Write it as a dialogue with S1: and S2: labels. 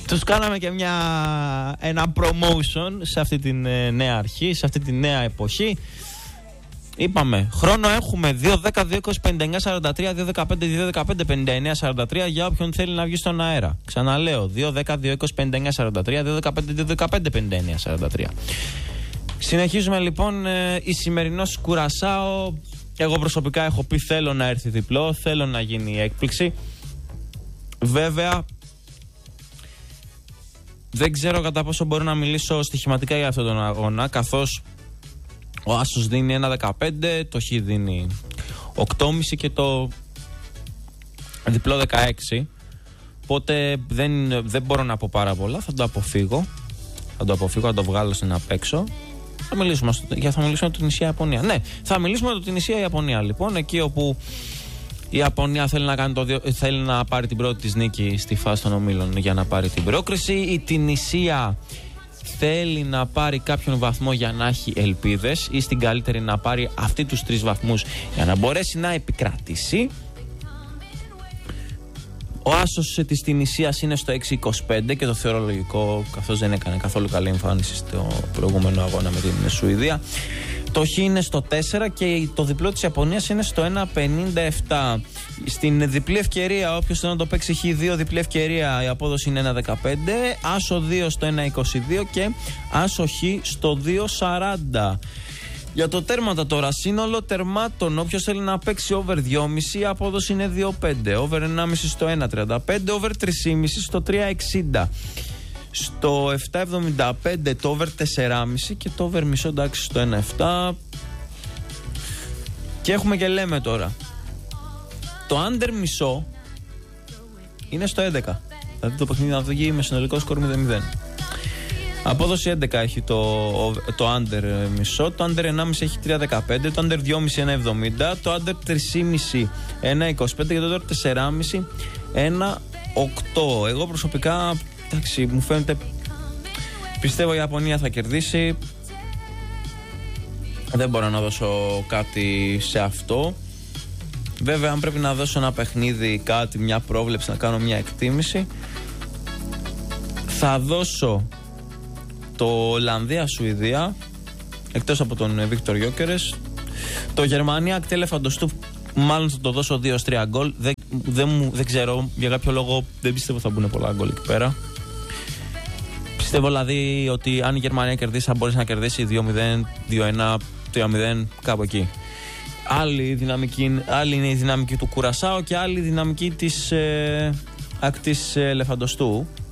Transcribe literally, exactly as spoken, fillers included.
S1: Τους κάναμε και μια, ένα promotion σε αυτή τη νέα αρχή, σε αυτή τη νέα εποχή. Είπαμε, χρόνο έχουμε δύο δέκα δύο είκοσι πενήντα εννιά σαράντα τρία, δύο δεκαπέντε δύο δεκαπέντε πενήντα εννιά σαράντα τρία για όποιον θέλει να βγει στον αέρα. Ξαναλέω, δύο δέκα δύο είκοσι πενήντα εννιά σαράντα τρία, δύο δεκαπέντε δύο δεκαπέντε πενήντα εννιά σαράντα τρία. Συνεχίζουμε λοιπόν, ε, η σημερινός Κουρασάο. Εγώ προσωπικά έχω πει θέλω να έρθει διπλό, θέλω να γίνει η έκπληξη. Βέβαια, δεν ξέρω κατά πόσο μπορώ να μιλήσω στοιχηματικά για αυτόν τον αγώνα, καθώς ο άσος δίνει ένα δεκαπέντε, το χ δίνει οκτώ κόμμα πέντε και το διπλό δεκαέξι. Οπότε δεν, δεν μπορώ να πω πάρα πολλά, θα το αποφύγω. Θα το αποφύγω, θα το βγάλω στην απ' έξω. Θα μιλήσουμε, για, θα μιλήσουμε για την Τινησία-Ιαπωνία. Ναι, θα μιλήσουμε για την Τινησία-Ιαπωνία λοιπόν, εκεί όπου η Ιαπωνία θέλει να, κάνει το, θέλει να πάρει την πρώτη της νίκη στη φάση των ομίλων για να πάρει την πρόκριση. Η Τινησία θέλει να πάρει κάποιον βαθμό για να έχει ελπίδες, ή στην καλύτερη να πάρει αυτή τους τρεις βαθμούς για να μπορέσει να επικρατήσει. Ο άσος της Τινησίας είναι στο έξι είκοσι πέντε και το θεωρώ λογικό, καθώς δεν έκανε καθόλου καλή εμφάνιση στο προηγούμενο αγώνα με την Σουηδία. Το χ είναι στο τέσσερα και το διπλό της Ιαπωνίας είναι στο ένα πενήντα επτά. Στην διπλή ευκαιρία, όποιος θέλει να το παίξει χ δύο, διπλή ευκαιρία, η απόδοση είναι ένα δεκαπέντε, άσο δύο στο ένα είκοσι δύο και άσο χ στο δύο σαράντα. Για το τέρματα τώρα, σύνολο τερμάτων, όποιος θέλει να παίξει over δυόμισι, η απόδοση είναι δύο πέντε, over ενάμισι στο ένα τριάντα πέντε, over τρία κόμμα πέντε στο τρία εξήντα. Στο επτά εβδομήντα πέντε το over τέσσερα κόμμα πέντε και το over μισό, εντάξει, στο ένα επτά. Και έχουμε και λέμε τώρα, το under μισό είναι στο έντεκα. Δηλαδή το παιχνίδι να βγει με συνολικό σκορ μηδέν μηδέν. Απόδοση έντεκα έχει το, το under μισό, το under ενάμισι έχει τρία δεκαπέντε, το under δυόμισι ένα εβδομήντα, το under τρία κόμμα πέντε ένα είκοσι πέντε και το under τέσσερα κόμμα πέντε ένα οκτώ. Εγώ προσωπικά, εντάξει, μου φαίνεται, πιστεύω η Ιαπωνία θα κερδίσει. Δεν μπορώ να δώσω κάτι σε αυτό. Βέβαια, αν πρέπει να δώσω ένα παιχνίδι, κάτι, μια πρόβλεψη, να κάνω μια εκτίμηση, θα δώσω το Ολλανδία-Σουηδία, εκτός από τον Βίκτορ Γιόκερες. Το Γερμανία-Ακτέλεφαντοστού, μάλλον θα το δώσω δύο τρία γκολ. Δεν, δεν, δεν ξέρω, για κάποιο λόγο δεν πιστεύω θα μπουν πολλά γκολ εκεί πέρα. Πιστεύω δηλαδή ότι αν η Γερμανία κερδίσει, θα μπορέσει να κερδίσει δύο μηδέν, δύο ένα, τρία μηδέν, κάπου εκεί. Άλλη, δυναμική, άλλη είναι η δυναμική του Κουρασάο και άλλη η δυναμική της ε, ακτής Ελεφαντοστού.